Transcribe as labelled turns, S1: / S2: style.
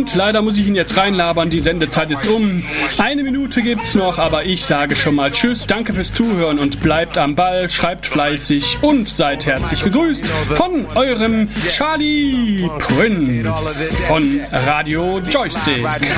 S1: Gut, leider muss ich ihn jetzt reinlabern, die Sendezeit ist um. 1 Minute gibt's noch, aber ich sage schon mal Tschüss, danke fürs Zuhören und bleibt am Ball, schreibt fleißig und seid herzlich gegrüßt von eurem Charlie Prinz von Radio Joystick.